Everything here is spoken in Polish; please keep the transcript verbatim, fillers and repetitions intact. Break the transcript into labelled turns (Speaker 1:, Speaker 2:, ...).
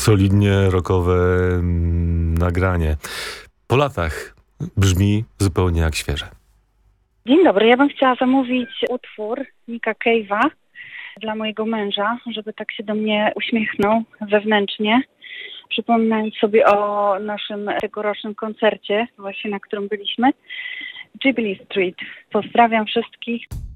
Speaker 1: solidnie rockowe mm, nagranie. Po latach brzmi zupełnie jak świeże.
Speaker 2: Dzień dobry, ja bym chciała zamówić utwór Nicka Cave'a dla mojego męża, żeby tak się do mnie uśmiechnął wewnętrznie, przypominając sobie o naszym tegorocznym koncercie, właśnie na którym byliśmy, Jubilee Street. Pozdrawiam wszystkich.